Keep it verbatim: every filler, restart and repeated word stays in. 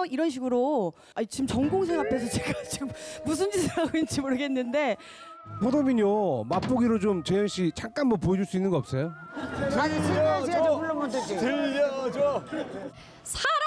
이런 식으로. 아니, 지금 전공생 앞에서 제가 지금 무슨 짓을 하고 있는지 모르겠는데. 포도민요 맛보기로 좀 재현 씨 잠깐 뭐 보여줄 수 있는 거 없어요? 아니, 승현 씨가 좀 불러면 되지. 들려줘. 사랑